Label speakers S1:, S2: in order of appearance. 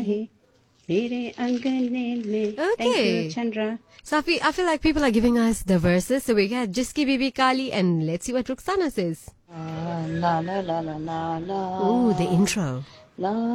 S1: है मेरे अंगने में. Thank you,
S2: Okay.
S1: Chandra.
S2: So I feel like people are giving us the verses. So we got Jiski Bibi Kali, and let's see what Ruxana says.
S1: La la la la la la.
S2: Ooh, the intro.
S1: La